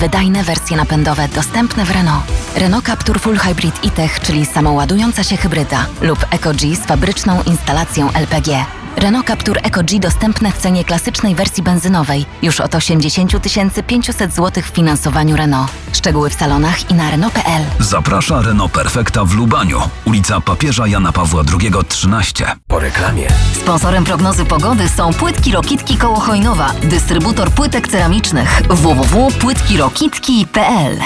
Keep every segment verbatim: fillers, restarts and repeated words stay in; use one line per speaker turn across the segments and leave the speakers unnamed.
Wydajne wersje napędowe dostępne w Renault. Renault Captur Full Hybrid e-Tech, czyli samoładująca się hybryda, lub EcoG z fabryczną instalacją L P G. Renault Captur EcoG dostępne w cenie klasycznej wersji benzynowej już od osiemdziesiąt tysięcy pięćset złotych w finansowaniu Renault. Szczegóły w salonach i na Renault kropka p l.
Zaprasza Renault Perfecta w Lubaniu. Ulica Papieża Jana Pawła drugiego trzynaście.
Po reklamie.
Sponsorem prognozy pogody są Płytki Rokitki koło Chojnowa. Dystrybutor płytek ceramicznych. w w w kropka płytki rokitki kropka p l.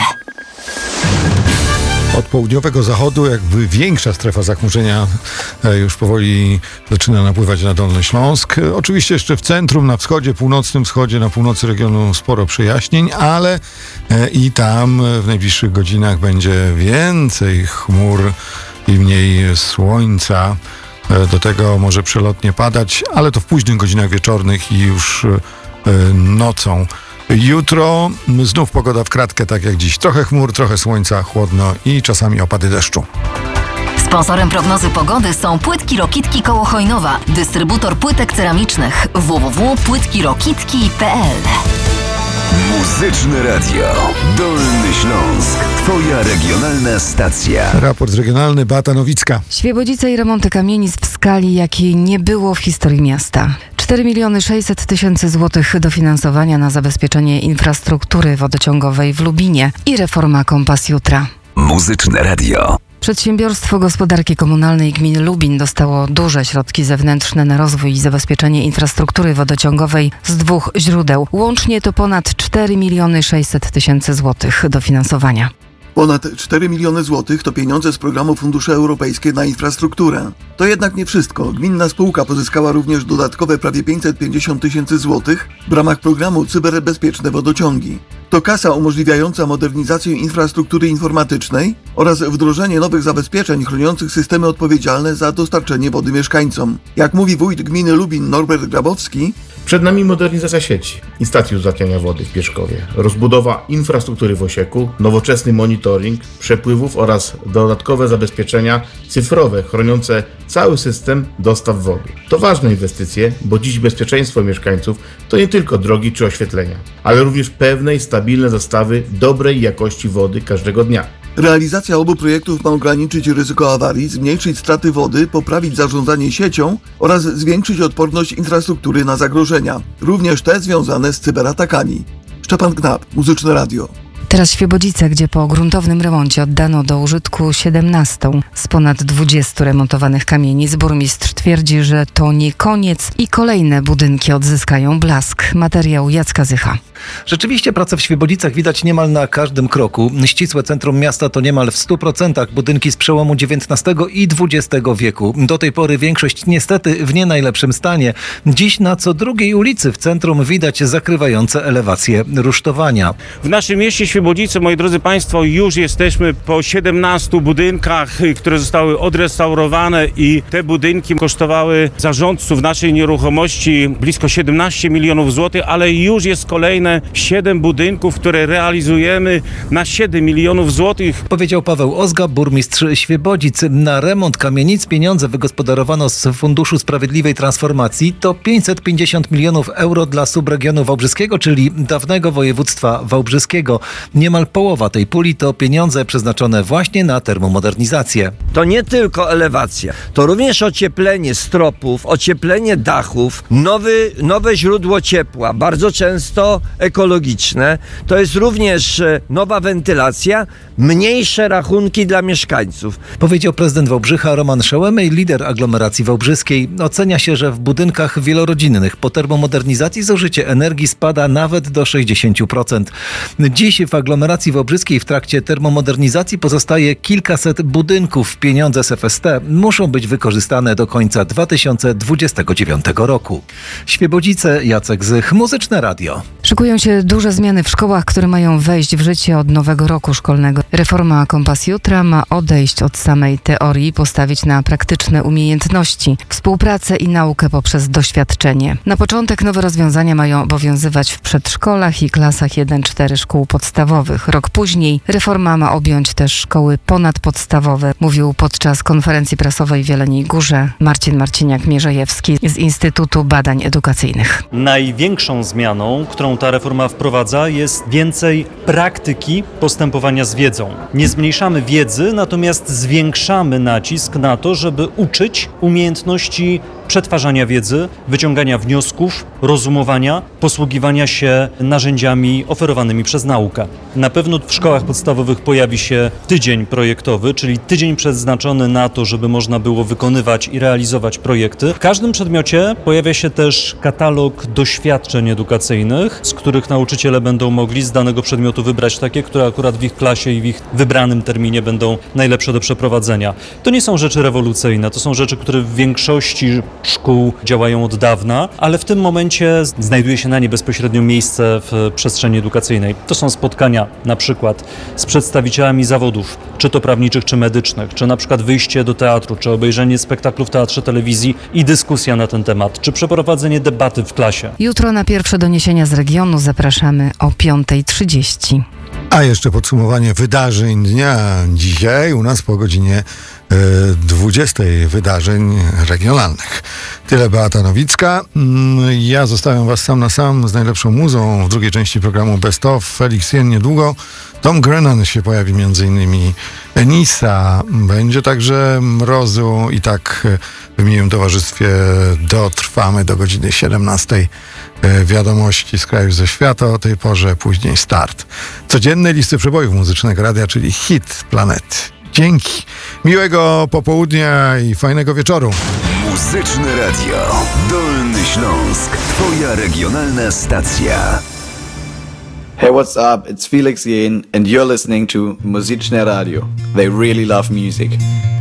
Od południowego zachodu jakby większa strefa zachmurzenia już powoli zaczyna napływać na Dolny Śląsk. Oczywiście jeszcze w centrum, na wschodzie, północnym wschodzie, na północy regionu sporo przejaśnień, ale i tam w najbliższych godzinach będzie więcej chmur i mniej słońca. Do tego może przelotnie padać, ale to w późnych godzinach wieczornych i już nocą. Jutro znów pogoda w kratkę, tak jak dziś. Trochę chmur, trochę słońca, chłodno i czasami opady deszczu.
Sponsorem prognozy pogody są Płytki Rokitki koło Chojnowa. Dystrybutor płytek ceramicznych. w w w kropka płytki rokitki kropka p l.
Muzyczne Radio. Dolny Śląsk. Twoja regionalna stacja.
Raport regionalny, Beata Nowicka.
Świebodzice i remonty kamienic w skali, jakiej nie było w historii miasta. cztery miliony sześćset tysięcy złotych dofinansowania na zabezpieczenie infrastruktury wodociągowej w Lubinie i reforma Kompas Jutra.
Muzyczne Radio.
Przedsiębiorstwo Gospodarki Komunalnej Gminy Lubin dostało duże środki zewnętrzne na rozwój i zabezpieczenie infrastruktury wodociągowej z dwóch źródeł. Łącznie to ponad cztery miliony sześćset tysięcy złotych dofinansowania.
Ponad cztery miliony złotych to pieniądze z programu Fundusze Europejskie na infrastrukturę. To jednak nie wszystko. Gminna spółka pozyskała również dodatkowe prawie pięćset pięćdziesiąt tysięcy złotych w ramach programu Cyberbezpieczne Wodociągi. To kasa umożliwiająca modernizację infrastruktury informatycznej oraz wdrożenie nowych zabezpieczeń chroniących systemy odpowiedzialne za dostarczenie wody mieszkańcom. Jak mówi wójt gminy Lubin Norbert Grabowski,
przed nami modernizacja sieci i stacji uzdatniania wody w Pieszkowie, rozbudowa infrastruktury w Osieku, nowoczesny monitoring przepływów oraz dodatkowe zabezpieczenia cyfrowe chroniące cały system dostaw wody. To ważne inwestycje, bo dziś bezpieczeństwo mieszkańców to nie tylko drogi czy oświetlenia, ale również pewne i stabilne dostawy dobrej jakości wody każdego dnia.
Realizacja obu projektów ma ograniczyć ryzyko awarii, zmniejszyć straty wody, poprawić zarządzanie siecią oraz zwiększyć odporność infrastruktury na zagrożenia, również te związane z cyberatakami. Szczepan Knap, Muzyczne Radio.
Teraz Świebodzice, gdzie po gruntownym remoncie oddano do użytku siedemnaście z ponad dwudziestu remontowanych kamienic. Burmistrz twierdzi, że to nie koniec i kolejne budynki odzyskają blask. Materiał Jacka Zycha.
Rzeczywiście pracę w Świebodzicach widać niemal na każdym kroku. Ścisłe centrum miasta to niemal w stu procentach budynki z przełomu dziewiętnastego i dwudziestego wieku. Do tej pory większość niestety w nie najlepszym stanie. Dziś na co drugiej ulicy w centrum widać zakrywające elewacje rusztowania.
W naszym mieście Świebodzice, moi drodzy Państwo, już jesteśmy po siedemnastu budynkach, które zostały odrestaurowane i te budynki kosztowały zarządców naszej nieruchomości blisko siedemnaście milionów złotych, ale już jest kolejne siedem budynków, które realizujemy na siedem milionów złotych.
Powiedział Paweł Ozga, burmistrz Świebodzic. Na remont kamienic pieniądze wygospodarowano z Funduszu Sprawiedliwej Transformacji. To pięćset pięćdziesiąt milionów euro dla subregionu wałbrzyskiego, czyli dawnego województwa wałbrzyskiego. Niemal połowa tej puli to pieniądze przeznaczone właśnie na termomodernizację.
To nie tylko elewacja, to również ocieplenie stropów, ocieplenie dachów, nowy, nowe źródło ciepła, bardzo często ekologiczne. To jest również nowa wentylacja, mniejsze rachunki dla mieszkańców.
Powiedział prezydent Wałbrzycha Roman Szełemej, lider aglomeracji wałbrzyskiej. Ocenia się, że w budynkach wielorodzinnych po termomodernizacji zużycie energii spada nawet do sześćdziesiąt procent. Dziś w aglomeracji wałbrzyskiej w trakcie termomodernizacji pozostaje kilkaset budynków. Pieniądze z F S T muszą być wykorzystane do końca dwa tysiące dwudziestego dziewiątego roku. Świebodzice, Jacek Zych, Muzyczne Radio.
Szykują się duże zmiany w szkołach, które mają wejść w życie od nowego roku szkolnego. Reforma Kompas Jutra ma odejść od samej teorii, postawić na praktyczne umiejętności, współpracę i naukę poprzez doświadczenie. Na początek nowe rozwiązania mają obowiązywać w przedszkolach i klasach jeden cztery szkół podstawowych. podstawowych. Rok później reforma ma objąć też szkoły ponadpodstawowe, mówił podczas konferencji prasowej w Jeleniej Górze Marcin Marciniak-Mierzejewski z Instytutu Badań Edukacyjnych.
Największą zmianą, którą ta reforma wprowadza, jest więcej praktyki postępowania z wiedzą. Nie zmniejszamy wiedzy, natomiast zwiększamy nacisk na to, żeby uczyć umiejętności przetwarzania wiedzy, wyciągania wniosków, rozumowania, posługiwania się narzędziami oferowanymi przez naukę. Na pewno w szkołach podstawowych pojawi się tydzień projektowy, czyli tydzień przeznaczony na to, żeby można było wykonywać i realizować projekty. W każdym przedmiocie pojawia się też katalog doświadczeń edukacyjnych, z których nauczyciele będą mogli z danego przedmiotu wybrać takie, które akurat w ich klasie i w ich wybranym terminie będą najlepsze do przeprowadzenia. To nie są rzeczy rewolucyjne, to są rzeczy, które w większości szkół działają od dawna, ale w tym momencie znajduje się na nie bezpośrednio miejsce w przestrzeni edukacyjnej. To są spotkania na przykład z przedstawicielami zawodów, czy to prawniczych, czy medycznych, czy na przykład wyjście do teatru, czy obejrzenie spektaklu w teatrze, telewizji i dyskusja na ten temat, czy przeprowadzenie debaty w klasie.
Jutro na pierwsze doniesienia z regionu zapraszamy o piąta trzydzieści.
A jeszcze podsumowanie wydarzeń dnia dzisiaj u nas po godzinie dwudziestej wydarzeń regionalnych. Tyle Beata Nowicka. Ja zostawiam was sam na sam z najlepszą muzą w drugiej części programu Best of. Felix Jen niedługo. Tom Grennan się pojawi między innymi. Enisa. Będzie także Mrozu i tak w miłym towarzystwie dotrwamy do godziny siedemnastej. Wiadomości z krajów ze świata o tej porze, później start. Codziennej listy przebojów muzycznego radia, czyli hit planety. Dzięki. Miłego popołudnia i fajnego wieczoru.
Muzyczne Radio. Dolny Śląsk. Twoja regionalna stacja.
Hey, what's up? It's Felix Jen and you're listening to Muzyczne Radio. They really love music.